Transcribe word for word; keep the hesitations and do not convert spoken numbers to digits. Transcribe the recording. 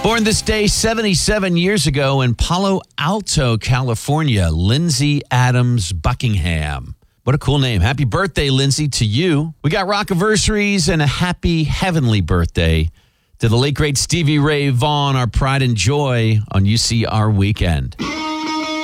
Born this day seventy-seven years ago in Palo Alto, California, Lindsay Adams Buckingham. What a cool name. Happy birthday, Lindsay, to you. We got rockiversaries and a happy heavenly birthday to the late, great Stevie Ray Vaughan, our pride and joy on U C R Weekend.